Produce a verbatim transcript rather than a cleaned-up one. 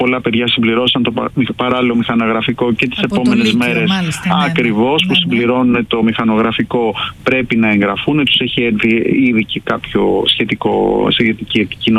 πολλά παιδιά συμπληρώσαν το παράλληλο μηχανογραφικό και τις Από επόμενες Λύκειο, μέρες μάλιστα, ναι, ακριβώς ναι, που ναι. συμπληρώνουν το μηχανογραφικό πρέπει να εγγραφούν. Τους έχει έρθει ήδη και κάποιο σχετικό, σχετική επικοινωνία